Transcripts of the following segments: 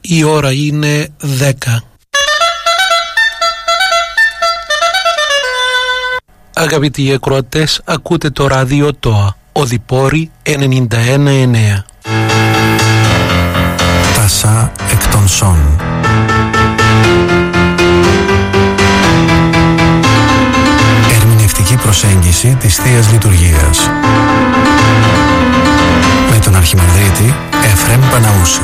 Η ώρα είναι 10. Αγαπητοί ακροατές, ακούτε το ράδιο ΤΟΑ, Οδυπόρη 91,9. Τάσα εκ των Σον. Ερμηνευτική προσέγγιση της Θείας Λειτουργίας. Με τον Αρχιμανδρίτη Εφραίμ Παναούση.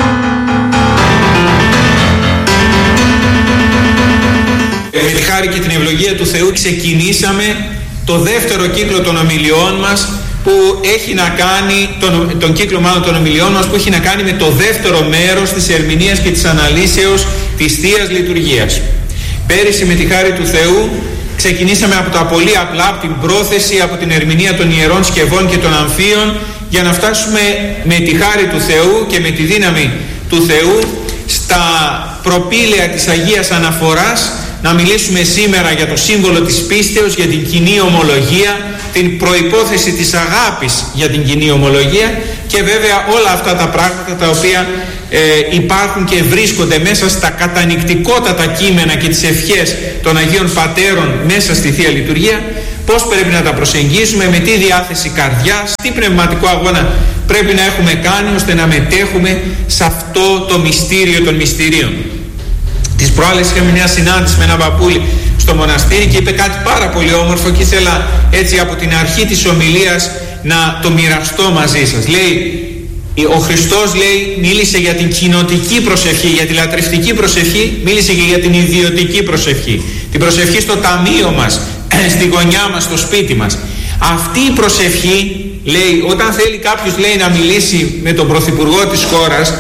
Με τη χάρη και την ευλογία του Θεού ξεκινήσαμε το δεύτερο κύκλο των ομιλιών μας που έχει να κάνει, τον κύκλο μάλλον των ομιλιών μας που έχει να κάνει με το δεύτερο μέρος της ερμηνείας και της αναλύσεως της Θείας Λειτουργίας. Πέρυσι με τη χάρη του Θεού ξεκινήσαμε από τα πολύ απλά, από την πρόθεση, από την ερμηνεία των ιερών σκευών και των αμφίων, για να φτάσουμε με τη χάρη του Θεού και με τη δύναμη του Θεού στα προπήλαια της Αγίας Αναφοράς, να μιλήσουμε σήμερα για το σύμβολο της πίστεως, για την κοινή ομολογία, την προϋπόθεση της αγάπης για την κοινή ομολογία και βέβαια όλα αυτά τα πράγματα τα οποία υπάρχουν και βρίσκονται μέσα στα κατανυκτικότατα κείμενα και τις ευχές των Αγίων Πατέρων μέσα στη Θεία Λειτουργία, πώς πρέπει να τα προσεγγίσουμε, με τι διάθεση καρδιάς, τι πνευματικό αγώνα πρέπει να έχουμε κάνει ώστε να μετέχουμε σε αυτό το μυστήριο των μυστηρίων. Τις προάλλες είχαμε μια συνάντηση με έναν παππούλη στο μοναστήρι και είπε κάτι πάρα πολύ όμορφο και ήθελα έτσι από την αρχή της ομιλίας να το μοιραστώ μαζί σας. Λέει, ο Χριστός λέει, μίλησε για την κοινοτική προσευχή, για τη λατρευτική προσευχή, μίλησε και για την ιδιωτική προσευχή. Την προσευχή στο ταμείο μας, στη γωνιά μας, στο σπίτι μας. Αυτή η προσευχή, λέει, όταν θέλει κάποιος, λέει, να μιλήσει με τον πρωθυπουργό της χώρας,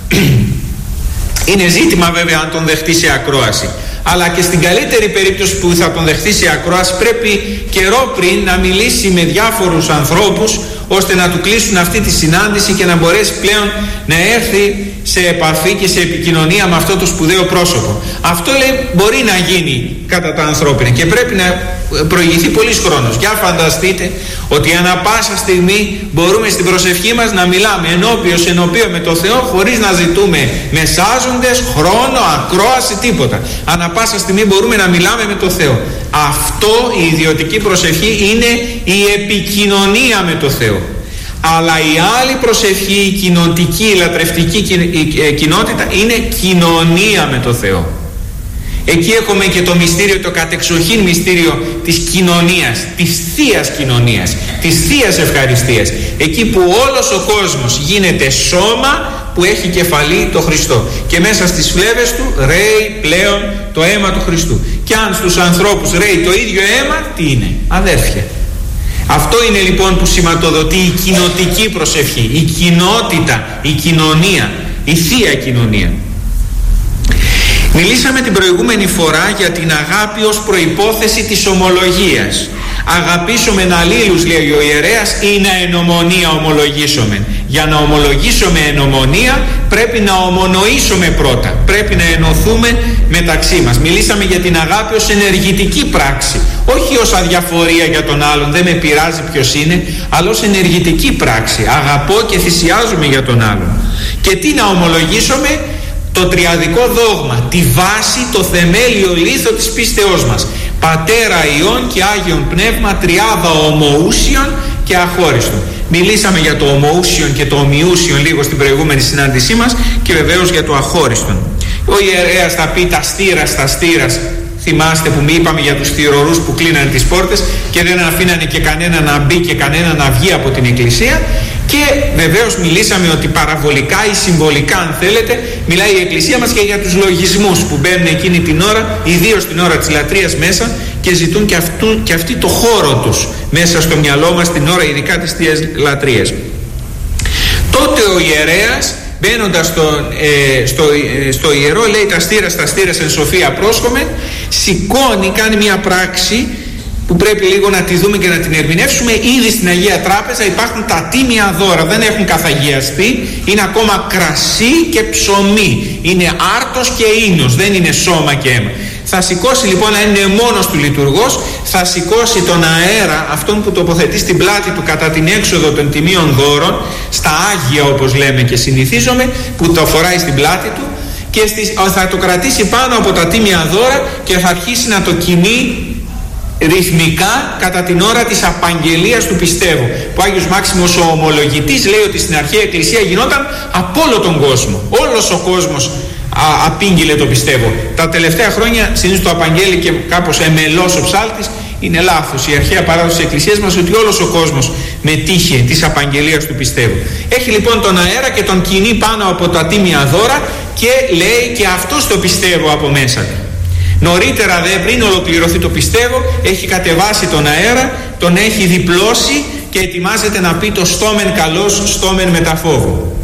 είναι ζήτημα βέβαια αν τον δεχτεί σε ακρόαση. Αλλά και στην καλύτερη περίπτωση που θα τον δεχτεί σε ακρόαση, πρέπει καιρό πριν να μιλήσει με διάφορους ανθρώπους ώστε να του κλείσουν αυτή τη συνάντηση και να μπορέσει πλέον να έρθει σε επαφή και σε επικοινωνία με αυτό το σπουδαίο πρόσωπο. Αυτό, λέει, μπορεί να γίνει κατά τα ανθρώπινα και πρέπει να προηγηθεί πολύς χρόνος. Για φανταστείτε ότι ανά πάσα στιγμή μπορούμε στην προσευχή μας να μιλάμε ενώπιος με το Θεό χωρίς να ζητούμε μεσάζοντες, χρόνο, ακρόαση, τίποτα. Ανά πάσα στιγμή μπορούμε να μιλάμε με το Θεό. Αυτό, η ιδιωτική προσευχή, είναι η επικοινωνία με το Θεό. Αλλά η άλλη προσευχή, η κοινοτική, η λατρευτική κοινότητα, είναι κοινωνία με το Θεό. Εκεί έχουμε και το μυστήριο, το κατεξοχήν μυστήριο της κοινωνίας, της Θείας κοινωνίας, της Θείας ευχαριστίας. Εκεί που όλος ο κόσμος γίνεται σώμα που έχει κεφαλή το Χριστό. Και μέσα στις φλέβες του ρέει πλέον το αίμα του Χριστού. Και αν στους ανθρώπους ρέει το ίδιο αίμα, τι είναι? Αδέρφια. Αυτό είναι λοιπόν που σηματοδοτεί η κοινοτική προσευχή, η κοινότητα, η κοινωνία, η Θεία κοινωνία. Μιλήσαμε την προηγούμενη φορά για την αγάπη ως προϋπόθεση της ομολογίας. Αγαπήσομεν αλλήλους, λέει ο ιερέας, ή να εν ομονία ομολογήσομεν. Για να ομολογήσουμε εν ομονία πρέπει να ομονοήσουμε πρώτα. Πρέπει να ενωθούμε μεταξύ μας. Μιλήσαμε για την αγάπη ως ενεργητική πράξη. Όχι ως αδιαφορία για τον άλλον, δεν με πειράζει ποιος είναι, αλλά ως ενεργητική πράξη. Αγαπώ και θυσιάζομαι για τον άλλον. Και τι να ομολογήσουμε? Το τριαδικό δόγμα, τη βάση, το θεμέλιο λίθο της πίστεώς μας. Πατέρα, Υιόν και Άγιον Πνεύμα, τριάδα ομοούσιον και αχώριστον. Μιλήσαμε για το ομοούσιον και το ομοιούσιον λίγο στην προηγούμενη συνάντησή μας και βεβαίως για το αχώριστον. Ο ιερέας θα πει τα στήρας, τα στήρας. Θυμάστε που είπαμε για τους θυρωρούς που κλείνανε τις πόρτες και δεν αφήνανε και κανένα να μπει και κανένα να βγει από την εκκλησία. Και βεβαίως μιλήσαμε ότι παραβολικά ή συμβολικά, αν θέλετε, μιλάει η Εκκλησία μας και για τους λογισμούς που μπαίνουν εκείνη την ώρα, ιδίως την ώρα της λατρείας μέσα, και ζητούν και αυτοί το χώρο τους μέσα στο μυαλό μας την ώρα ειδικά της Θείας Λατρείας. Τότε ο ιερέας, μπαίνοντας στο ιερό, λέει τα στήρας εν σοφία πρόσχομεν, σηκώνει, κάνει μια πράξη που πρέπει λίγο να τη δούμε και να την ερμηνεύσουμε. Ήδη στην Αγία Τράπεζα υπάρχουν τα τίμια δώρα, δεν έχουν καθαγιαστεί, είναι ακόμα κρασί και ψωμί, είναι άρτος και ίνος, δεν είναι σώμα και αίμα. Θα σηκώσει λοιπόν, αν είναι μόνος του λειτουργός, θα σηκώσει τον αέρα, αυτόν που τοποθετεί στην πλάτη του κατά την έξοδο των τιμίων δώρων, στα Άγια όπως λέμε και συνηθίζομαι, που το φοράει στην πλάτη του, και θα το κρατήσει πάνω από τα τίμια δώρα και θα αρχίσει να το κινεί ρυθμικά κατά την ώρα της απαγγελίας του πιστεύω, που ο Άγιος Μάξιμος ο ομολογητής λέει ότι στην αρχαία εκκλησία γινόταν από όλο τον κόσμο, όλος ο κόσμος απήγγειλε το πιστεύω. Τα τελευταία χρόνια συνήθως το απαγγέλει και κάπως εμελός ο ψάλτης. Είναι λάθος. Η αρχαία παράδοση της εκκλησίας μας ότι όλος ο κόσμος μετήχε της απαγγελίας του πιστεύω. Έχει λοιπόν τον αέρα και τον κινεί πάνω από τα τίμια δώρα και λέει και αυτός το πιστεύω από μέσα του. Νωρίτερα πριν ολοκληρωθεί το πιστεύω, έχει κατεβάσει τον αέρα, τον έχει διπλώσει και ετοιμάζεται να πει το στόμεν καλός, στόμεν μεταφόβου.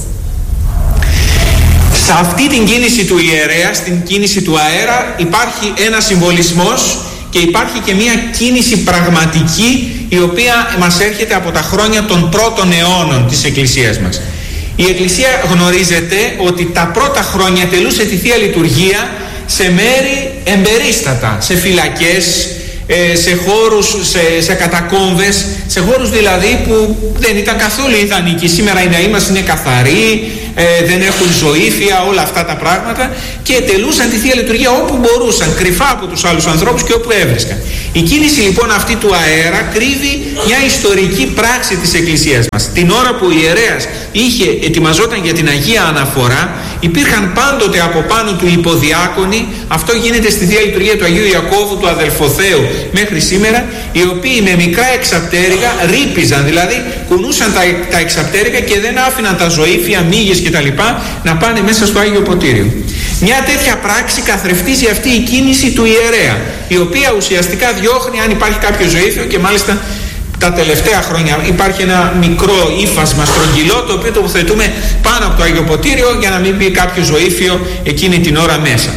Σε αυτή την κίνηση του ιερέα, στην κίνηση του αέρα, υπάρχει ένα συμβολισμός και υπάρχει και μια κίνηση πραγματική, η οποία μας έρχεται από τα χρόνια των πρώτων αιώνων της Εκκλησίας μας. Η Εκκλησία γνωρίζετε ότι τα πρώτα χρόνια τελούσε τη Θεία Λειτουργία σε μέρη εμπερίστατα, σε φυλακές, σε χώρους, σε κατακόμβες, σε χώρους δηλαδή που δεν ήταν καθόλου ιδανικοί. Σήμερα οι ναοί μας είναι καθαροί, δεν έχουν ζωήφια, όλα αυτά τα πράγματα, και τελούσαν τη Θεία Λειτουργία όπου μπορούσαν, κρυφά από τους άλλους ανθρώπους και όπου έβρισκαν. Η κίνηση λοιπόν αυτή του αέρα κρύβει μια ιστορική πράξη της Εκκλησίας μας. Την ώρα που ο ιερέας ετοιμαζόταν για την Αγία Αναφορά, υπήρχαν πάντοτε από πάνω του υποδιάκονοι. Αυτό γίνεται στη Θεία Λειτουργία του Αγίου Ιακώβου του Αδελφοθέου μέχρι σήμερα, οι οποίοι με μικρά εξαπτέρικα ρύπιζαν, δηλαδή κουνούσαν τα εξαπτέρικα και δεν άφηναν τα ζωήφια, μύγες κτλ. Να πάνε μέσα στο Άγιο Ποτήριο. Μια τέτοια πράξη καθρεφτίζει αυτή η κίνηση του ιερέα, η οποία ουσιαστικά διώχνει αν υπάρχει κάποιο ζωήφιο, και μάλιστα τα τελευταία χρόνια υπάρχει ένα μικρό ύφασμα στρογγυλό, το οποίο τοποθετούμε πάνω από το Άγιο Ποτήριο για να μην μπει κάποιο ζωήφιο εκείνη την ώρα μέσα.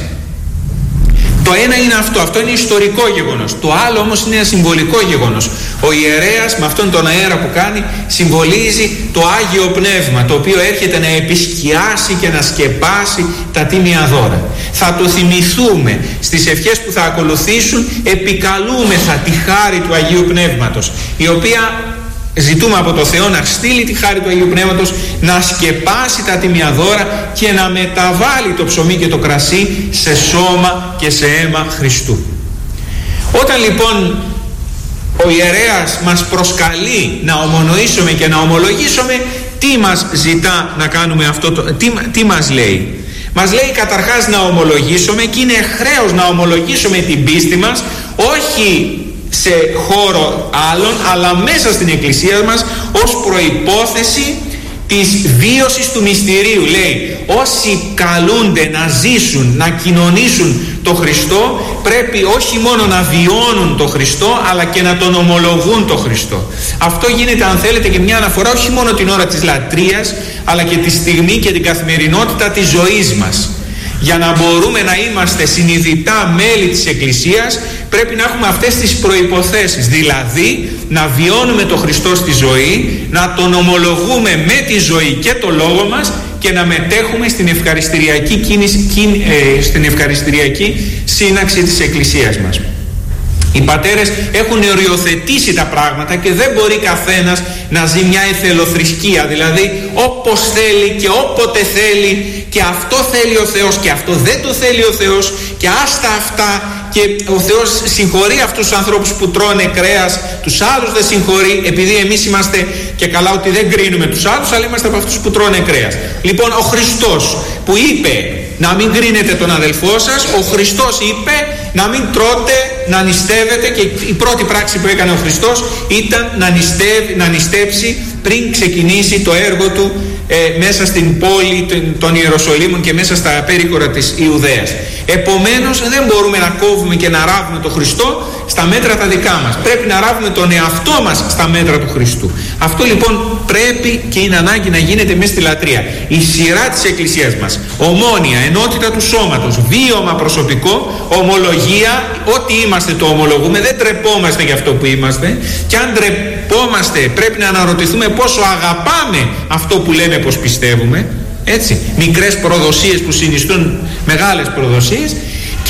Το ένα είναι αυτό είναι ιστορικό γεγονός. Το άλλο όμως είναι ένα συμβολικό γεγονός. Ο ιερέας με αυτόν τον αέρα που κάνει συμβολίζει το Άγιο Πνεύμα, το οποίο έρχεται να επισκιάσει και να σκεπάσει τα τίμια δώρα. Θα το θυμηθούμε στις ευχές που θα ακολουθήσουν, επικαλούμεθα τη χάρη του Αγίου Πνεύματος, η οποία ζητούμε από το Θεό να στείλει τη χάρη του Αγίου Πνεύματος, να σκεπάσει τα τίμια δώρα και να μεταβάλει το ψωμί και το κρασί σε σώμα και σε αίμα Χριστού. Όταν λοιπόν ο ιερέας μας προσκαλεί να ομονοήσουμε και να ομολογήσουμε, τι μας ζητά να κάνουμε αυτό, τι μας λέει? Μας λέει καταρχάς να ομολογήσουμε, και είναι χρέος να ομολογήσουμε την πίστη μας, όχι σε χώρο άλλων, αλλά μέσα στην Εκκλησία μας ως προϋπόθεση της βίωσης του μυστηρίου. Λέει, όσοι καλούνται να ζήσουν, να κοινωνήσουν το Χριστό, πρέπει όχι μόνο να βιώνουν το Χριστό, αλλά και να τον ομολογούν το Χριστό. Αυτό γίνεται, αν θέλετε, και μια αναφορά όχι μόνο την ώρα της λατρείας, αλλά και τη στιγμή και την καθημερινότητα της ζωής μας. Για να μπορούμε να είμαστε συνειδητά μέλη της Εκκλησίας, πρέπει να έχουμε αυτές τις προϋποθέσεις, δηλαδή να βιώνουμε τον Χριστό στη ζωή, να τον ομολογούμε με τη ζωή και το λόγο μας, και να μετέχουμε στην ευχαριστηριακή σύναξη της Εκκλησίας μας. Οι πατέρες έχουν οριοθετήσει τα πράγματα και δεν μπορεί καθένας να ζει μια εθελοθρησκεία, δηλαδή όπως θέλει και όποτε θέλει, και αυτό θέλει ο Θεός και αυτό δεν το θέλει ο Θεός, και άστα αυτά, και ο Θεός συγχωρεί αυτούς τους ανθρώπους που τρώνε κρέας, τους άλλους δεν συγχωρεί, επειδή εμείς είμαστε, και καλά ότι δεν κρίνουμε τους άλλους, αλλά είμαστε από αυτούς που τρώνε κρέας. Λοιπόν, ο Χριστός που είπε να μην κρίνετε τον αδελφό σας, ο Χριστός είπε να μην τρώτε, να νηστεύετε, και η πρώτη πράξη που έκανε ο Χριστός ήταν να νηστέψει πριν ξεκινήσει το έργο του μέσα στην πόλη των Ιεροσολύμων και μέσα στα περίκορα της Ιουδαίας. Επομένως δεν μπορούμε να κόβουμε και να ράβουμε τον Χριστό στα μέτρα τα δικά μας. Πρέπει να ράβουμε τον εαυτό μας στα μέτρα του Χριστού. Αυτό λοιπόν πρέπει και είναι ανάγκη να γίνεται μέσα στη λατρεία. Η σειρά της Εκκλησίας μας, ομόνοια, ενότητα του σώματος, βίωμα προσωπικό, ομολογία, ό,τι είμαστε το ομολογούμε, δεν τρεπόμαστε για αυτό που είμαστε, και αν τρεπόμαστε πρέπει να αναρωτηθούμε πόσο αγαπάμε αυτό που λέμε πως πιστεύουμε, έτσι, μικρές προδοσίες που συνιστούν μεγάλες προδοσίες,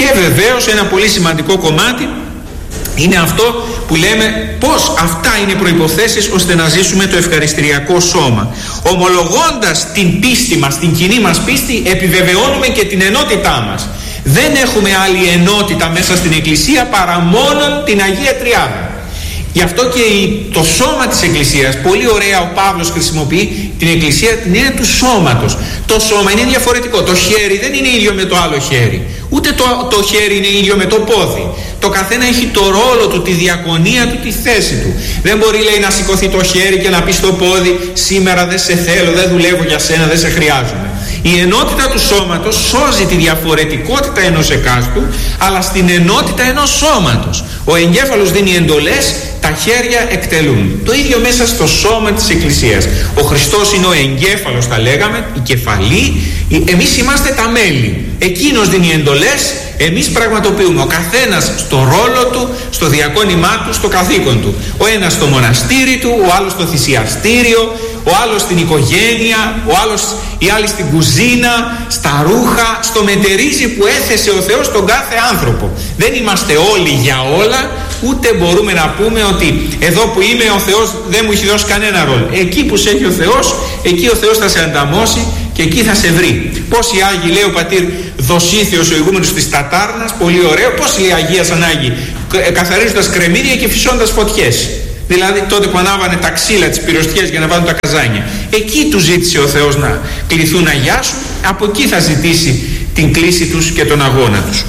Και βεβαίως ένα πολύ σημαντικό κομμάτι είναι αυτό που λέμε πως αυτά είναι προϋποθέσεις ώστε να ζήσουμε το ευχαριστηριακό σώμα. Ομολογώντας την πίστη μας, την κοινή μας πίστη, επιβεβαιώνουμε και την ενότητά μας. Δεν έχουμε άλλη ενότητα μέσα στην Εκκλησία παρά μόνο την Αγία Τριάδα. Γι' αυτό και το σώμα της Εκκλησίας, πολύ ωραία ο Παύλος χρησιμοποιεί την Εκκλησία την έννοια του σώματος. Το σώμα είναι διαφορετικό. Το χέρι δεν είναι ίδιο με το άλλο χέρι. Ούτε το χέρι είναι ίδιο με το πόδι. Το καθένα έχει το ρόλο του, τη διακονία του, τη θέση του. Δεν μπορεί, λέει, να σηκωθεί το χέρι και να πει στο πόδι: σήμερα δεν σε θέλω, δεν δουλεύω για σένα, δεν σε χρειάζομαι. Η ενότητα του σώματος σώζει τη διαφορετικότητα ενός εκάστου, αλλά στην ενότητα ενός σώματος. Ο εγκέφαλος δίνει εντολές, τα χέρια εκτελούν. Το ίδιο μέσα στο σώμα της Εκκλησίας. Ο Χριστός είναι ο εγκέφαλος, τα λέγαμε, η κεφαλή, εμείς είμαστε τα μέλη. Εκείνος δίνει εντολές, εμείς πραγματοποιούμε. Ο καθένας στο ρόλο του, στο διακόνημά του, στο καθήκον του. Ο ένας στο μοναστήρι του, ο άλλος στο θυσιαστήριο, ο άλλος στην οικογένεια, η άλλη στην κουζίνα, στα ρούχα, στο μετερίζει που έθεσε ο Θεός στον κάθε άνθρωπο. Δεν είμαστε όλοι για όλα, ούτε μπορούμε να πούμε ότι εδώ που είμαι ο Θεός δεν μου έχει δώσει κανένα ρόλο. Εκεί που σε έχει ο Θεός, εκεί ο Θεός θα σε ανταμώσει και εκεί θα σε βρει. Πόσοι Άγιοι, λέει ο πατήρ Δοσίθιος, ο ηγούμενος της Τατάρνας, πολύ ωραίο, πόσοι Αγίασαν Άγιοι, καθαρίζοντας κρεμμύδια και φυσώντας φωτιές. Δηλαδή τότε που ανάβανε τα ξύλα, τις πυροστιές για να βάλουν τα καζάνια. Εκεί του ζήτησε ο Θεός να κληθούν να αγιάσουν, από εκεί θα ζητήσει την κλήση τους και τον αγώνα τους.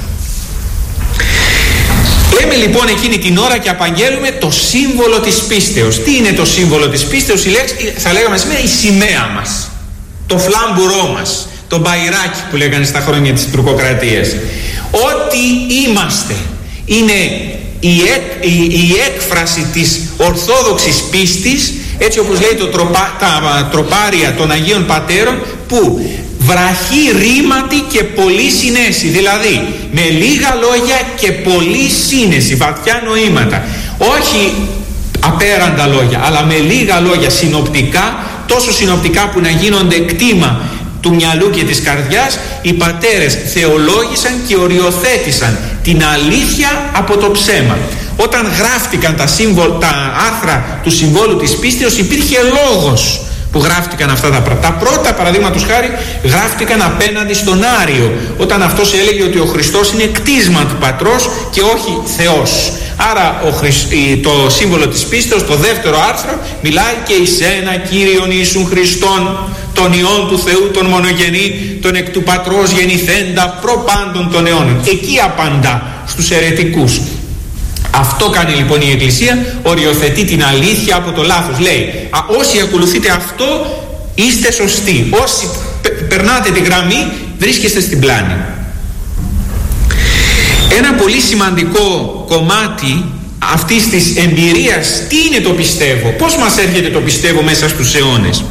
Λέμε λοιπόν εκείνη την ώρα και απαγγέλουμε το σύμβολο της πίστεως. Τι είναι το σύμβολο της πίστεως? Η λέξη, θα λέγαμε σήμερα, η σημαία μας, το φλάμπουρό μας, το μπαϊράκι που λέγανε στα χρόνια της τουρκοκρατίας. Ό,τι είμαστε είναι η έκφραση της ορθόδοξης πίστης, έτσι όπως λέει τα τροπάρια των Αγίων Πατέρων, που βραχή ρήματι και πολύ συνέση, δηλαδή με λίγα λόγια και πολύ σύνεση, βαθιά νοήματα, όχι απέραντα λόγια, αλλά με λίγα λόγια, συνοπτικά, τόσο συνοπτικά που να γίνονται κτήμα του μυαλού και της καρδιάς. Οι πατέρες θεολόγησαν και οριοθέτησαν την αλήθεια από το ψέμα. Όταν γράφτηκαν τα άρθρα του συμβόλου της πίστεως, υπήρχε λόγος που γράφτηκαν αυτά τα πράγματα. Τα πρώτα, παραδείγματος χάρη, γράφτηκαν απέναντι στον Άριο, όταν αυτός έλεγε ότι ο Χριστός είναι κτίσμα του Πατρός και όχι Θεός. Άρα το σύμβολο της πίστεως, το δεύτερο άρθρο, μιλάει και εις ένα Κύριον Ιησούν Χριστόν, τον Υιόν του Θεού, τον μονογενή, τον εκ του Πατρός γεννηθέντα προπάντων των αιώνων. Εκεί απαντά στους αιρετικούς. Αυτό κάνει λοιπόν η Εκκλησία, οριοθετεί την αλήθεια από το λάθος. Λέει, όσοι ακολουθείτε αυτό είστε σωστοί, όσοι περνάτε τη γραμμή βρίσκεστε στην πλάνη. Ένα πολύ σημαντικό κομμάτι αυτής της εμπειρίας, τι είναι το πιστεύω, πώς μας έρχεται το πιστεύω μέσα στους αιώνες.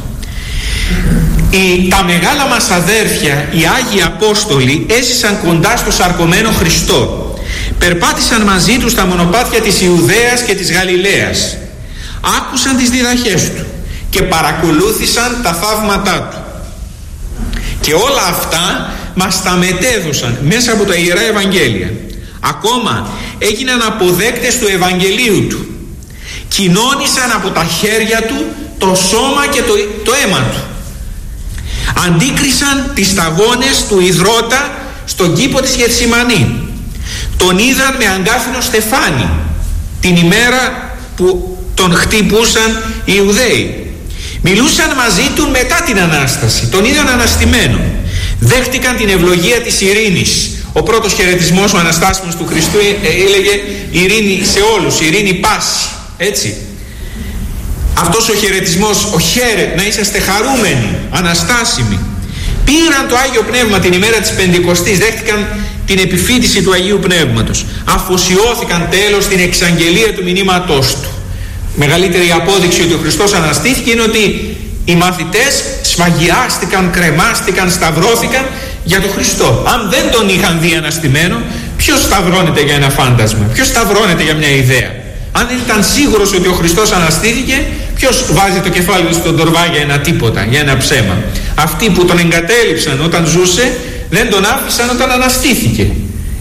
Τα μεγάλα μας αδέρφια, οι Άγιοι Απόστολοι, έζησαν κοντά στο σαρκωμένο Χριστό. Περπάτησαν μαζί του στα μονοπάτια της Ιουδαίας και της Γαλιλαίας. Άκουσαν τις διδαχές του και παρακολούθησαν τα θαύματά του. Και όλα αυτά μας τα μετέδωσαν μέσα από τα Ιερά Ευαγγέλια. Ακόμα έγιναν αποδέκτες του Ευαγγελίου του. Κοινώνησαν από τα χέρια του το σώμα και το αίμα του. Αντίκρισαν τις σταγόνες του Ιδρώτα στον κήπο της Γεθσιμανή. Τον είδαν με αγκάθινο στεφάνι την ημέρα που τον χτυπούσαν οι Ιουδαίοι. Μιλούσαν μαζί του μετά την Ανάσταση. Τον είδαν αναστημένο. Δέχτηκαν την ευλογία της ειρήνης. Ο πρώτος χαιρετισμός, ο αναστάσιμος του Χριστού, έλεγε ειρήνη σε όλους, ειρήνη πάση. Έτσι. Αυτός ο χαιρετισμός, ο χαίρε, να είσαστε χαρούμενοι, αναστάσιμοι. Πήραν το Άγιο Πνεύμα την ημέρα της Πεντηκοστής, δέχτηκαν την επιφύτηση του Αγίου Πνεύματος. Αφοσιώθηκαν τέλος στην εξαγγελία του μηνύματός του. Μεγαλύτερη απόδειξη ότι ο Χριστός αναστήθηκε είναι ότι οι μαθητές σφαγιάστηκαν, κρεμάστηκαν, σταυρώθηκαν για τον Χριστό. Αν δεν τον είχαν δει αναστημένο, ποιος σταυρώνεται για ένα φάντασμα, ποιος σταυρώνεται για μια ιδέα? Αν δεν ήταν σίγουρος ότι ο Χριστός αναστήθηκε, ποιος βάζει το κεφάλι του στον τορβά για ένα τίποτα, για ένα ψέμα? Αυτοί που τον εγκατέλειψαν όταν ζούσε, δεν τον άφησαν όταν αναστήθηκε.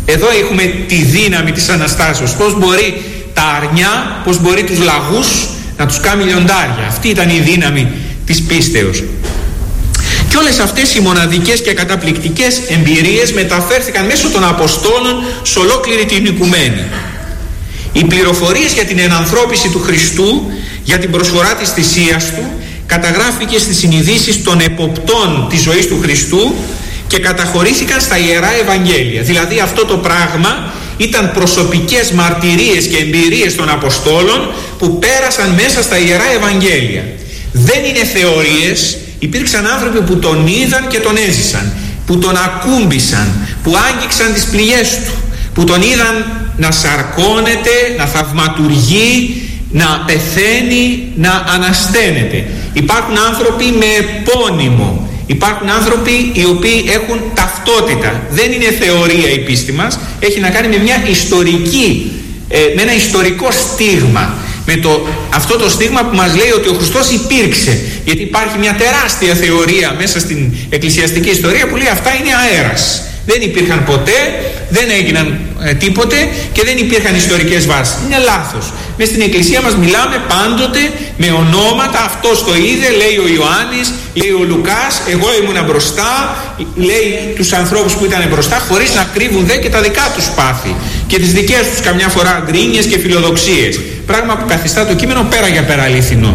Εδώ έχουμε τη δύναμη της Αναστάσεως. Πώς μπορεί τα αρνιά, πώς μπορεί τους λαγούς να τους κάνει λιοντάρια. Αυτή ήταν η δύναμη της πίστεως. Και όλες αυτές οι μοναδικές και καταπληκτικές εμπειρίες μεταφέρθηκαν μέσω των Αποστόλων σε ολόκληρη την οικουμένη. Οι πληροφορίες για την ενανθρώπιση του Χριστού, για την προσφορά της θυσίας του, καταγράφηκε στις συνειδήσεις των εποπτών της ζωής του Χριστού και καταχωρήθηκαν στα Ιερά Ευαγγέλια. Δηλαδή αυτό το πράγμα ήταν προσωπικές μαρτυρίες και εμπειρίες των Αποστόλων που πέρασαν μέσα στα Ιερά Ευαγγέλια. Δεν είναι θεωρίες, υπήρξαν άνθρωποι που τον είδαν και τον έζησαν, που τον ακούμπησαν, που άγγιξαν τις πληγές του, που τον είδαν να σαρκώνεται, να θαυματουργεί, να πεθαίνει, να ανασταίνεται. Υπάρχουν άνθρωποι με επώνυμο, υπάρχουν άνθρωποι οι οποίοι έχουν ταυτότητα. Δεν είναι θεωρία η πίστη μας, έχει να κάνει με μια ιστορική, με ένα ιστορικό στίγμα, με αυτό το στίγμα που μας λέει ότι ο Χριστός υπήρξε. Γιατί υπάρχει μια τεράστια θεωρία μέσα στην εκκλησιαστική ιστορία που λέει αυτά είναι αέρας. Δεν υπήρχαν ποτέ, δεν έγιναν τίποτε και δεν υπήρχαν ιστορικές βάσεις. Είναι λάθος. Μες στην εκκλησία μας μιλάμε πάντοτε με ονόματα. Αυτός το είδε, λέει ο Ιωάννης, λέει ο Λουκάς, εγώ ήμουνα μπροστά, λέει τους ανθρώπους που ήταν μπροστά, χωρίς να κρύβουν δε και τα δικά τους πάθη και τις δικές τους καμιά φορά γκρίνιες και φιλοδοξίες. Πράγμα που καθιστά το κείμενο πέρα για πέρα αληθινό.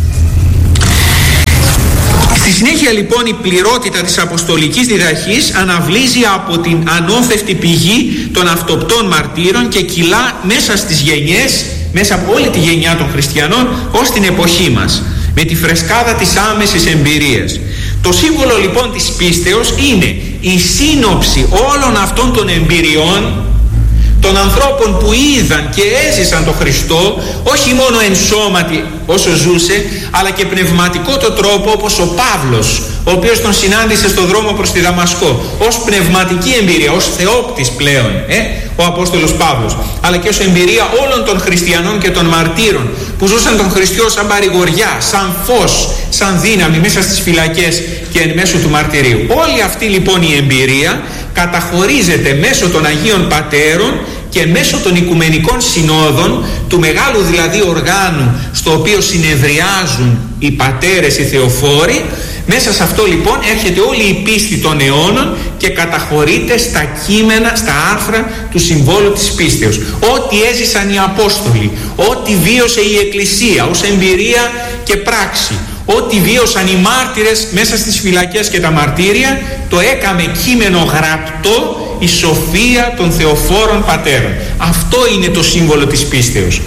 Στη συνέχεια λοιπόν η πληρότητα της αποστολικής διδαχής αναβλύζει από την ανώθευτη πηγή των αυτοπτών μαρτύρων και κυλά μέσα στις γενιές, μέσα από όλη τη γενιά των χριστιανών ως την εποχή μας, με τη φρεσκάδα της άμεσης εμπειρίας. Το σύμβολο λοιπόν της πίστεως είναι η σύνοψη όλων αυτών των εμπειριών των ανθρώπων που είδαν και έζησαν τον Χριστό, όχι μόνο εν σώματι όσο ζούσε, αλλά και πνευματικό το τρόπο, όπως ο Παύλος, ο οποίος τον συνάντησε στο δρόμο προς τη Δαμασκό, ως πνευματική εμπειρία, ως θεόπτης πλέον, ο Απόστολος Παύλος, αλλά και ως εμπειρία όλων των χριστιανών και των μαρτύρων που ζούσαν τον Χριστό σαν παρηγοριά, σαν φως, σαν δύναμη μέσα στις φυλακές και εν μέσω του μαρτυρίου. Όλη αυτή λοιπόν η εμπειρία καταχωρίζεται μέσω των Αγίων Πατέρων και μέσω των Οικουμενικών Συνόδων, του μεγάλου δηλαδή οργάνου στο οποίο συνεδριάζουν οι πατέρες, οι θεοφόροι. Μέσα σε αυτό λοιπόν έρχεται όλη η πίστη των αιώνων και καταχωρείται στα κείμενα, στα άρθρα του συμβόλου της πίστεως. Ό,τι έζησαν οι Απόστολοι, ό,τι βίωσε η Εκκλησία ως εμπειρία και πράξη, ό,τι βίωσαν οι μάρτυρες μέσα στις φυλακές και τα μαρτύρια, το έκαμε κείμενο γραπτό η σοφία των θεοφόρων πατέρων. Αυτό είναι το σύμβολο της πίστεως.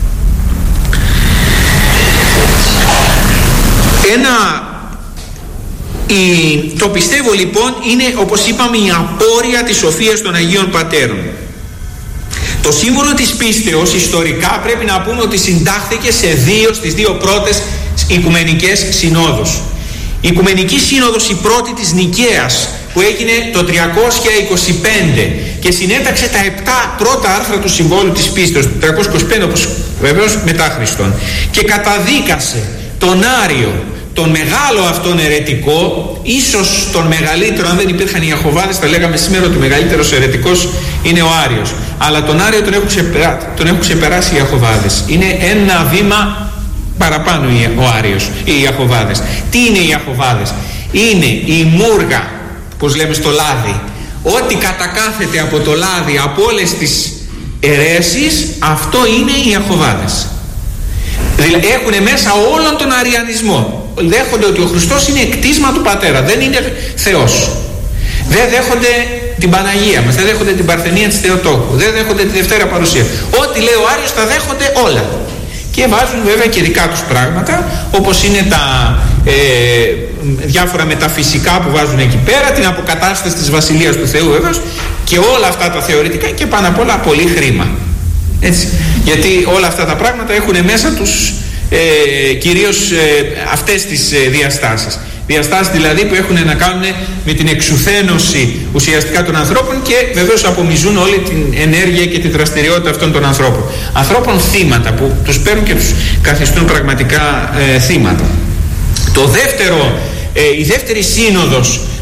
Το πιστεύω λοιπόν είναι, όπως είπαμε, η απόρρεια της σοφίας των Αγίων Πατέρων. Το σύμβολο της πίστεως ιστορικά πρέπει να πούμε ότι συντάχθηκε στις δύο πρώτες Οικουμενικές Συνόδους. Η Οικουμενική Σύνοδος, η πρώτη της Νικαίας, που έγινε το 325 και συνέταξε τα 7 πρώτα άρθρα του συμβόλου της πίστεως, το 325 όπως βεβαίως μετά Χριστόν, και καταδίκασε τον Άριο, τον μεγάλο αυτόν αιρετικό, ίσως τον μεγαλύτερο. Αν δεν υπήρχαν οι Ιαχωβάδες θα λέγαμε σήμερα ότι ο μεγαλύτερος αιρετικός είναι ο Άριος, αλλά τον Άριο τον έχουν ξεπεράσει οι Ιαχωβάδες. Είναι ένα βήμα παραπάνω ο Άριος, οι Ιαχωβάδες. Τι είναι οι Ιαχωβάδες? Είναι η μούργα, πως λέμε στο λάδι. Ό,τι κατακάθεται από το λάδι, από όλες τις αιρέσεις, αυτό είναι οι Ιαχωβάδες. Δηλαδή έχουν μέσα όλον τον αριανισμό. Δέχονται ότι ο Χριστός είναι κτίσμα του Πατέρα, δεν είναι Θεός. Δεν δέχονται την Παναγία μας, δεν δέχονται την Παρθενία της Θεοτόκου, δεν δέχονται τη Δευτέρα Παρουσία. Ό,τι λέει ο Άριος τα δέχονται όλα. Και βάζουν βέβαια και δικά τους πράγματα, όπως είναι τα διάφορα μεταφυσικά που βάζουν εκεί πέρα, την αποκατάσταση της Βασιλείας του Θεού βεβαίως, και όλα αυτά τα θεωρητικά, και πάνω απ' όλα πολύ χρήμα. Έτσι. Γιατί όλα αυτά τα πράγματα έχουν μέσα τους κυρίως αυτές τις διαστάσεις. Διαστάσεις δηλαδή που έχουν να κάνουν με την εξουθένωση ουσιαστικά των ανθρώπων και βεβαίως απομυζούν όλη την ενέργεια και τη δραστηριότητα αυτών των ανθρώπων. Ανθρώπων θύματα που τους παίρνουν και τους καθιστούν πραγματικά θύματα. Η δεύτερη σύνοδος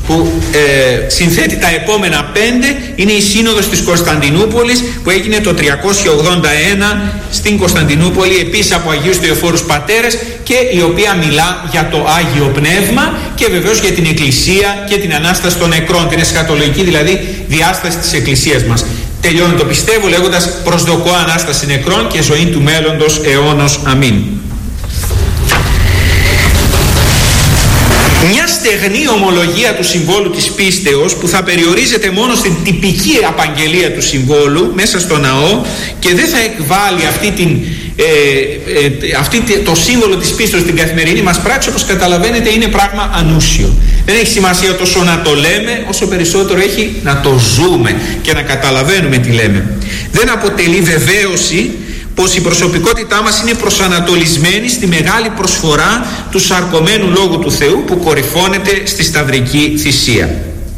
που συνθέτει τα επόμενα 5 είναι η Σύνοδος της Κωνσταντινούπολης που έγινε το 381 στην Κωνσταντινούπολη, επίσης από Αγίους Θεοφόρους Πατέρες, και η οποία μιλά για το Άγιο Πνεύμα και βεβαίως για την Εκκλησία και την Ανάσταση των νεκρών, την εσχατολογική δηλαδή διάσταση της Εκκλησίας μας. Τελειώνει το πιστεύω λέγοντας προσδοκώ Ανάσταση νεκρών και ζωή του μέλλοντος αιώνος. Αμήν. Μια στεγνή ομολογία του συμβόλου της πίστεως που θα περιορίζεται μόνο στην τυπική απαγγελία του συμβόλου μέσα στο ναό και δεν θα εκβάλει το σύμβολο της πίστεως στην καθημερινή μας πράξη, όπως καταλαβαίνετε είναι πράγμα ανούσιο. Δεν έχει σημασία τόσο να το λέμε, όσο περισσότερο έχει να το ζούμε και να καταλαβαίνουμε τι λέμε. Δεν αποτελεί βεβαίωση πως η προσωπικότητά μας είναι προσανατολισμένη στη μεγάλη προσφορά του σαρκωμένου Λόγου του Θεού που κορυφώνεται στη σταυρική θυσία.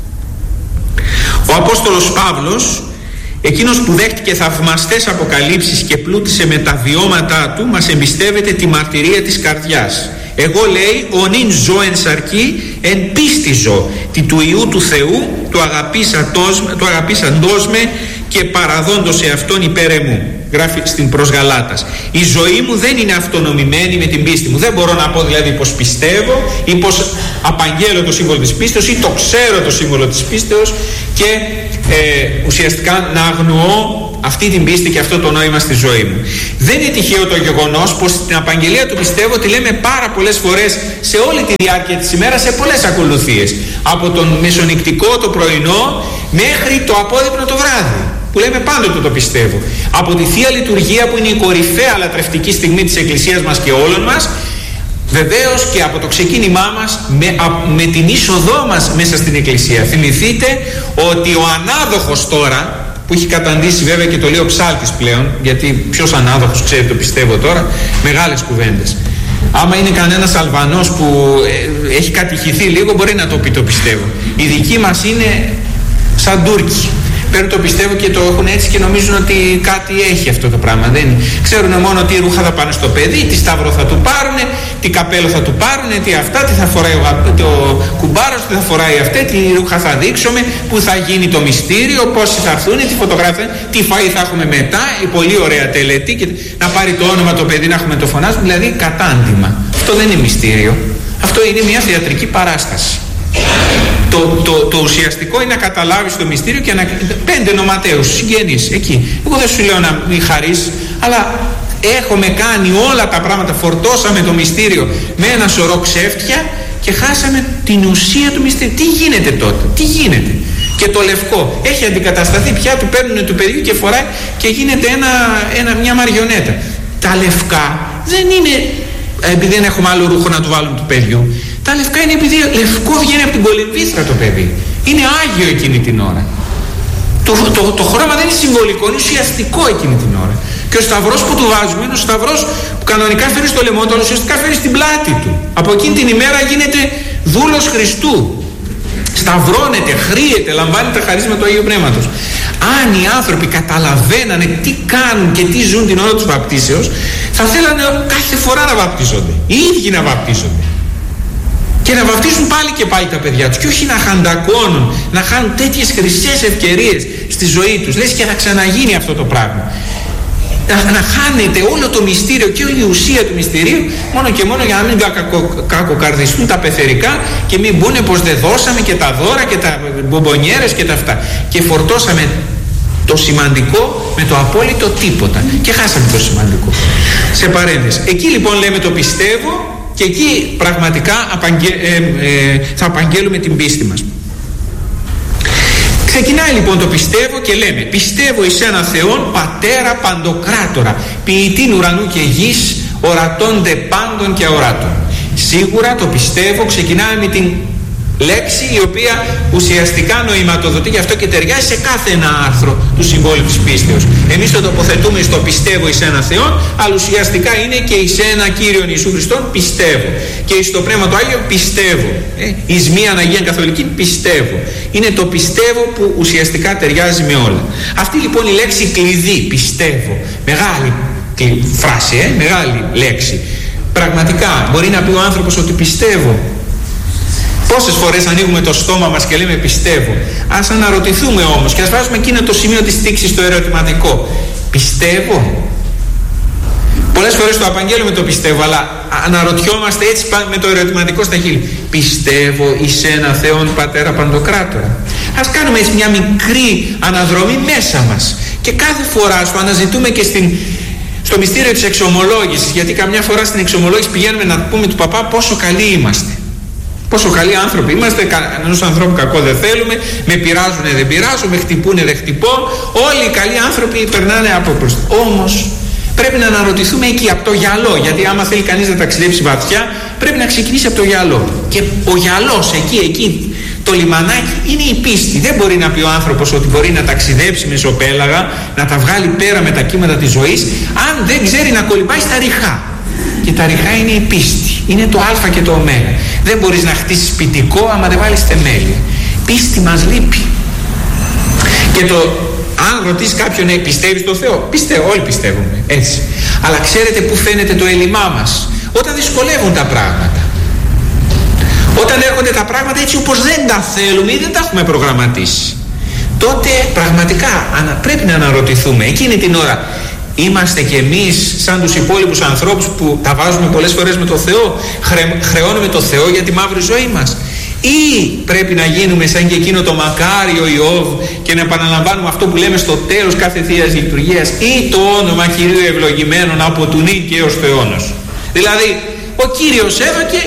Ο Απόστολος Παύλος, εκείνος που δέχτηκε θαυμαστές αποκαλύψεις και πλούτησε με τα βιώματά του, μας εμπιστεύεται τη μαρτυρία της καρδιάς. Εγώ, λέει, ονειν ζω εν σαρκή, εν πίστη ζω, τη του Υιού του Θεού, του αγαπήσαντός με και παραδόντος εαυτόν υπέρ εμού. Γράφει στην προς Γαλάτας. Η ζωή μου δεν είναι αυτονομημένη με την πίστη μου. Δεν μπορώ να πω δηλαδή πως πιστεύω ή πως απαγγέλω το σύμβολο της πίστεως ή το ξέρω το σύμβολο της πίστεως και ουσιαστικά να αγνοώ αυτή την πίστη και αυτό το νόημα στη ζωή μου. Δεν είναι τυχαίο το γεγονός πως την απαγγελία του πιστεύω τη λέμε πάρα πολλές φορές σε όλη τη διάρκεια της ημέρας, σε πολλές ακολουθίες. Από τον μεσονυκτικό το πρωινό μέχρι το απόδειπνο το βράδυ, που λέμε πάντοτε το πιστεύω. Από τη Θεία Λειτουργία που είναι η κορυφαία λατρευτική στιγμή της Εκκλησίας μας και όλων μας, βεβαίως και από το ξεκίνημά μας με την είσοδό μας μέσα στην Εκκλησία. Θυμηθείτε ότι ο ανάδοχος τώρα, που έχει καταντήσει βέβαια και το λέει ο ψάλτης πλέον, γιατί ποιος ανάδοχος ξέρει το πιστεύω τώρα, μεγάλες κουβέντες. Άμα είναι κανένας Αλβανός που έχει κατηχηθεί λίγο μπορεί να το πει το πιστεύω. Οι δικοί μας είναι σαν Τούρκοι. Παίρνουν το πιστεύω και το έχουν έτσι και νομίζουν ότι κάτι έχει αυτό το πράγμα. Δεν ξέρουν μόνο τι ρούχα θα πάνε στο παιδί, τι σταυρό θα του πάρουνε, τι καπέλο θα του πάρουνε, τι αυτά, τι θα φοράει ο κουμπάρος, τι θα φοράει αυτή, τι ρούχα θα δείξουμε, πού θα γίνει το μυστήριο, πόσοι θα έρθουν, τι φωτογράφια, τι φαΐ θα έχουμε μετά, η πολύ ωραία τελετή, και να πάρει το όνομα το παιδί να έχουμε το φωνάζουμε, δηλαδή κατάντημα. Αυτό δεν είναι μυστήριο. Αυτό είναι μια θεατρική παράσταση. Το ουσιαστικό είναι να καταλάβεις το μυστήριο και να... 5 νοματέους, συγγενείς, εκεί. Εγώ δεν σου λέω να μην χαρείς, αλλά έχουμε κάνει όλα τα πράγματα, φορτώσαμε το μυστήριο με ένα σωρό ξέφτια και χάσαμε την ουσία του μυστήριου. Τι γίνεται τότε, τι γίνεται? Και το λευκό έχει αντικατασταθεί πια, του παίρνουν του παιδιού και φοράει και γίνεται μια μαριονέτα. Τα λευκά δεν είναι επειδή δεν έχουμε άλλο ρούχο να του βάλουμε του παιδιού. Τα λευκά είναι επειδή λευκό βγαίνει από την κολυμβήθρα το παιδί. Είναι άγιο εκείνη την ώρα. Το χρώμα δεν είναι συμβολικό, είναι ουσιαστικό εκείνη την ώρα. Και ο σταυρός που του βάζουμε είναι ο σταυρός που κανονικά φέρει στο λαιμό του, αλλά ουσιαστικά φέρει στην πλάτη του. Από εκείνη την ημέρα γίνεται δούλος Χριστού. Σταυρώνεται, χρύεται, λαμβάνει τα χαρίσματα του Αγίου Πνεύματος. Αν οι άνθρωποι καταλαβαίνανε τι κάνουν και τι ζουν την ώρα της βαπτίσεως, θα θέλανε κάθε φορά να βαπτίζονται. Οι ίδιοι να βαπτίζονται. Και να βαπτίσουν πάλι και πάλι τα παιδιά τους. Και όχι να χαντακώνουν, να χάνουν τέτοιες χρυσές ευκαιρίες στη ζωή τους. Λες και να ξαναγίνει αυτό το πράγμα. Να χάνεται όλο το μυστήριο και όλη η ουσία του μυστηρίου μόνο και μόνο για να μην κακοκαρδιστούν τα πεθερικά και μην μπουνε πως δεν δώσαμε και τα δώρα και τα μπομπονιέρες και τα αυτά. Και φορτώσαμε το σημαντικό με το απόλυτο τίποτα. Και χάσαμε το σημαντικό. Σε παρένθεση. Εκεί λοιπόν λέμε το πιστεύω. Και εκεί πραγματικά θα απαγγέλουμε την πίστη μας. Ξεκινάει λοιπόν το πιστεύω και λέμε πιστεύω εις ένα Θεόν Πατέρα Παντοκράτορα, ποιητήν ουρανού και γης, ορατώνται πάντων και αοράτων. Σίγουρα το πιστεύω ξεκινάει με την λέξη η οποία ουσιαστικά νοηματοδοτεί, γι' αυτό και ταιριάζει σε κάθε ένα άρθρο του συμβόλου της πίστεως. Εμείς το τοποθετούμε στο πιστεύω εις ένα Θεόν, αλλά ουσιαστικά είναι και εις ένα Κύριον Ιησού Χριστόν πιστεύω. Και εις το Πνεύμα του Άγιο πιστεύω. Εις μίαν Αγίαν Καθολική πιστεύω. Είναι το πιστεύω που ουσιαστικά ταιριάζει με όλα. Αυτή λοιπόν η λέξη κλειδί, πιστεύω. Μεγάλη φράση, μεγάλη λέξη. Πραγματικά μπορεί να πει ο άνθρωπος ότι πιστεύω. Πόσες φορές ανοίγουμε το στόμα μας και λέμε πιστεύω? Ας αναρωτηθούμε όμως και ας βάζουμε εκείνο το σημείο της τήξης στο ερωτηματικό. Πιστεύω? Πολλές φορές το απαγγέλουμε το πιστεύω, αλλά αναρωτιόμαστε έτσι με το ερωτηματικό στα χείλη. Πιστεύω εις ένα Θεόν Πατέρα Παντοκράτορα. Ας κάνουμε έτσι μια μικρή αναδρομή μέσα μας και κάθε φορά στο αναζητούμε και στο μυστήριο της εξομολόγησης, γιατί καμιά φορά στην εξομολόγηση πηγαίνουμε να πούμε του παπά πόσο καλοί είμαστε. Πόσο καλοί άνθρωποι είμαστε, κανένας ανθρώπου κακό δεν θέλουμε, με πειράζουνε δεν πειράζω, με χτυπούνε δεν χτυπώ, όλοι οι καλοί άνθρωποι περνάνε από μπροστά. Όμως πρέπει να αναρωτηθούμε εκεί από το γυαλό, γιατί άμα θέλει κανείς να ταξιδέψει βαθιά πρέπει να ξεκινήσει από το γυαλό. Και ο γυαλός εκεί το λιμανάκι είναι η πίστη. Δεν μπορεί να πει ο άνθρωπος ότι μπορεί να ταξιδέψει μεσοπέλαγα, να τα βγάλει πέρα με τα κύματα της ζωής, αν δεν ξέρει να κολυμπάει στα ριχά. Και τα ριχά είναι η πίστη, είναι το α και το ω. Δεν μπορείς να χτίσεις σπιτικό άμα δεν βάλεις θεμέλια. Πίστη μας λείπει. Και αν ρωτήσεις κάποιον, πιστεύεις στο Θεό? Πιστεύω, όλοι πιστεύουμε, έτσι. Αλλά ξέρετε πού φαίνεται το έλλειμμά μας? Όταν δυσκολεύουν τα πράγματα. Όταν έρχονται τα πράγματα έτσι όπως δεν τα θέλουμε ή δεν τα έχουμε προγραμματίσει, τότε πραγματικά πρέπει να αναρωτηθούμε. Εκείνη την ώρα είμαστε κι εμείς σαν τους υπόλοιπους ανθρώπους που τα βάζουμε πολλές φορές με το Θεό, χρεώνουμε το Θεό για τη μαύρη ζωή μας, ή πρέπει να γίνουμε σαν και εκείνο το μακάριο Ιώβ και να επαναλαμβάνουμε αυτό που λέμε στο τέλος κάθε Θείας Λειτουργίας, ή το όνομα Κυρίου ευλογημένον από του νυν και έως θεόνος. Δηλαδή ο Κύριος έδωκε,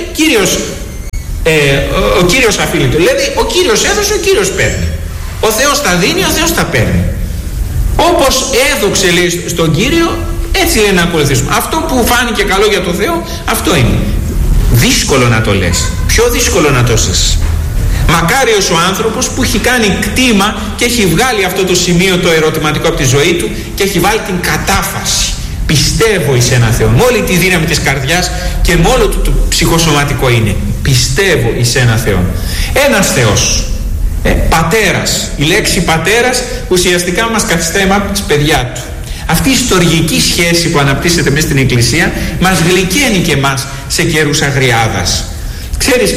ο Κύριος αφήλυτο, δηλαδή ο Κύριος έδωσε, ο Κύριος παίρνει. Ο Θεός τα δίνει, ο Θεός τα παίρνει. Όπως έδωξε, λέει, στον Κύριο, έτσι λέει να ακολουθήσουμε. Αυτό που φάνηκε καλό για το Θεό, αυτό είναι. Δύσκολο να το λες. Πιο δύσκολο να το ζεις. Μακάριος ο άνθρωπος που έχει κάνει κτήμα και έχει βγάλει αυτό το σημείο το ερωτηματικό από τη ζωή του και έχει βάλει την κατάφαση. Πιστεύω εις ένα Θεό. Με όλη τη δύναμη της καρδιάς και με όλο το ψυχοσωματικό είναι. Πιστεύω εις ένα Θεό. Ένας Θεός. Πατέρας. Η λέξη πατέρας ουσιαστικά μας καθιστά εμάς παιδιά του. Αυτή η στοργική σχέση που αναπτύσσεται μέσα στην Εκκλησία μας γλυκαίνει και εμάς σε καιρούς αγριάδας. Ξέρεις,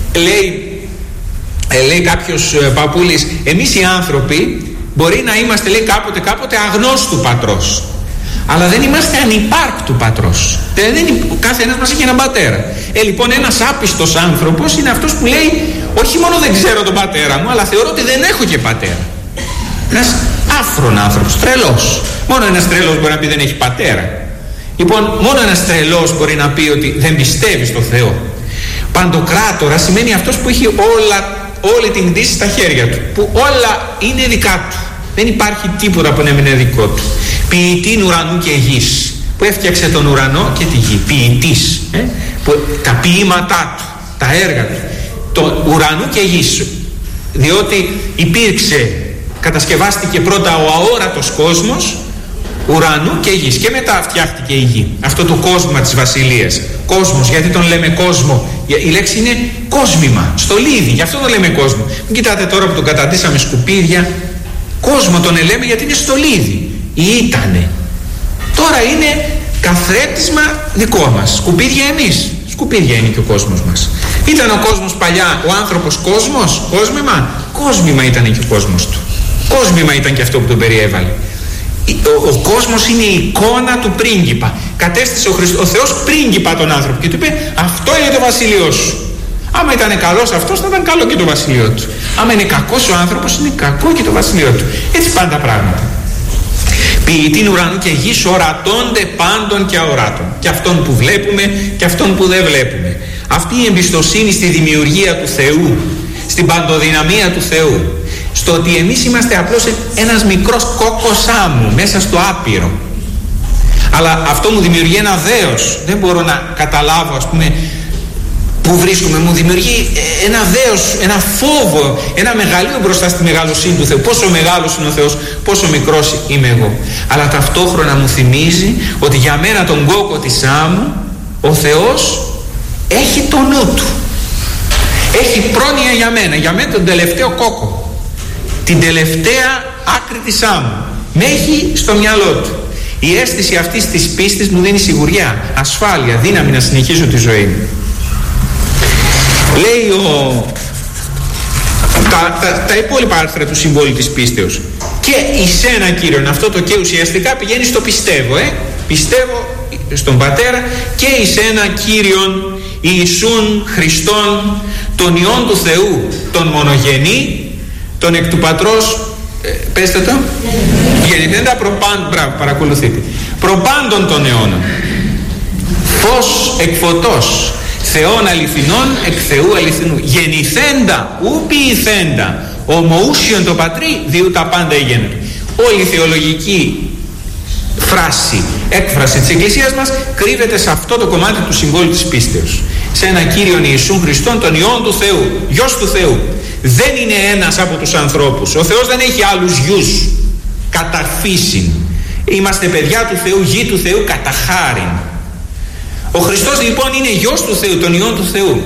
λέει κάποιος παππούλης, εμείς οι άνθρωποι μπορεί να είμαστε, λέει, κάποτε αγνώστου πατρός, αλλά δεν είμαστε ανυπάρκτου πατρός. Κάθε ένας μας έχει έναν πατέρα. Λοιπόν, ένας άπιστος άνθρωπος είναι αυτός που λέει, όχι μόνο δεν ξέρω τον πατέρα μου, αλλά θεωρώ ότι δεν έχω και πατέρα. Ένας άφρον άνθρωπος, τρελός. Μόνο ένας τρελός μπορεί να πει δεν έχει πατέρα. Λοιπόν, μόνο ένας τρελός μπορεί να πει ότι δεν πιστεύει στο Θεό. Παντοκράτορα σημαίνει αυτός που έχει όλη την κτήση στα χέρια του, που όλα είναι δικά του. Δεν υπάρχει τίποτα που να μην είναι δικό του. Ποιητήν ουρανού και γης, που έφτιαξε τον ουρανό και τη γη. Ποιητής, που τα ποίηματά του, τα έργα του, το ουρανού και γης, διότι κατασκευάστηκε πρώτα ο αόρατος κόσμος, ουρανού και γης, και μετά φτιάχτηκε η γη. Αυτό το κόσμημα της βασιλείας. Κόσμος, γιατί τον λέμε κόσμο? Η λέξη είναι κόσμημα, στολίδι, γι' αυτό τον λέμε κόσμο. Μην κοιτάτε τώρα που τον καταντήσαμε σκουπίδια. Κόσμο τον λέμε γιατί είναι στολίδι. Ήτανε. Τώρα είναι καθρέπτισμα δικό μας. Σκουπίδια εμείς. Σκουπίδια είναι και ο κόσμος μας. Ήταν ο κόσμος παλιά ο άνθρωπος κόσμος, κόσμημα? Κόσμημα ήταν και ο κόσμος του. Κόσμημα ήταν και αυτό που τον περιέβαλε. Ο κόσμος είναι η εικόνα του πρίγκιπα. Κατέστησε ο Θεός πρίγκιπα τον άνθρωπο και του είπε, αυτό είναι το βασίλειό σου. Άμα ήταν καλός αυτός, θα ήταν καλό και το βασίλειό του. Άμα είναι κακός ο άνθρωπος, είναι κακό και το βασίλειό του. Έτσι πάνε τα πράγματα. Ποιητήν ουρανού και γης ορατώνται πάντων και αοράτων. Και αυτόν που βλέπουμε και αυτόν που δεν βλέπουμε. Αυτή η εμπιστοσύνη στη δημιουργία του Θεού, στην παντοδυναμία του Θεού, στο ότι εμείς είμαστε απλώς ένας μικρός κόκκος άμμου μέσα στο άπειρο. Αλλά αυτό μου δημιουργεί ένα δέος. Δεν μπορώ να καταλάβω, ας πούμε, που βρίσκομαι. Μου δημιουργεί ένα δέος, ένα φόβο, ένα μεγαλείο μπροστά στη μεγαλοσύνη του Θεού. Πόσο μεγάλος είναι ο Θεός, πόσο μικρός είμαι εγώ. Αλλά ταυτόχρονα μου θυμίζει ότι για μένα τον κόκκο της άμμου ο Θεός έχει το νου του. Έχει πρόνοια για μένα τον τελευταίο κόκκο, την τελευταία άκρη της άμμου. Με έχει στο μυαλό του. Η αίσθηση αυτής της πίστης μου δίνει σιγουριά, ασφάλεια, δύναμη να συνεχίσω τη ζωή μου. Λέει τα υπόλοιπα άρθρα του συμβόλου της πίστεως. Και εις ένα Κύριον, αυτό το και ουσιαστικά πηγαίνει στο πιστεύω, πιστεύω στον Πατέρα και εις ένα Κύριον Ιησούν Χριστόν, τον Υιόν του Θεού, τον μονογενή, τον εκ του Πατρός, πέστε το, γεννηθέντα παρακολουθείτε, προπάντων των αιώνων, φως εκ φωτός, Θεόν αληθινών εκ Θεού αληθινού, γεννηθέντα ου ποιηθέντα, ομοούσιον το Πατρί, διού τα πάντα γέννεται. Όλη η θεολογική φράση, έκφραση της Εκκλησίας μας κρύβεται σε αυτό το κομμάτι του συμβόλου της πίστεως. Σε ένα Κύριον Ιησούν Χριστόν, τον Υιόν του Θεού, Γιος του Θεού. Δεν είναι ένας από τους ανθρώπους. Ο Θεός δεν έχει άλλους γιους κατά φύσιν. Είμαστε παιδιά του Θεού, γη του Θεού κατά χάριν. Ο Χριστός λοιπόν είναι Γιος του Θεού, τον Υιόν του Θεού.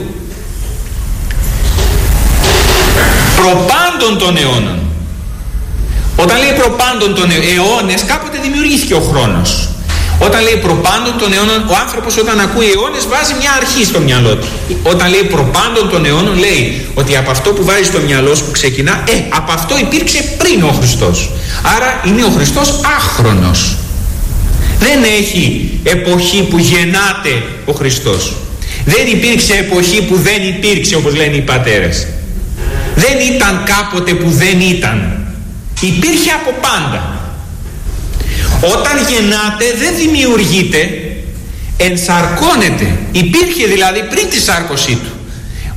Προπάντων των αιώνων. Όταν λέει προπάντων των αιώνες, κάποτε δημιουργήθηκε ο χρόνος. Όταν λέει προπάντων των αιώνων, ο άνθρωπος όταν ακούει αιώνες βάζει μια αρχή στο μυαλό του. Όταν λέει προπάντων των αιώνων, λέει ότι από αυτό που βάζει στο μυαλό σου που ξεκινά, από αυτό υπήρξε πριν ο Χριστός. Άρα είναι ο Χριστός άχρονος. Δεν έχει εποχή που γεννάται ο Χριστός. Δεν υπήρξε εποχή που δεν υπήρξε, όπως λένε οι πατέρες. Δεν ήταν κάποτε που δεν ήταν. Υπήρχε από πάντα. Όταν γεννάται δεν δημιουργείται, ενσαρκώνεται. Υπήρχε δηλαδή πριν τη σάρκωσή του.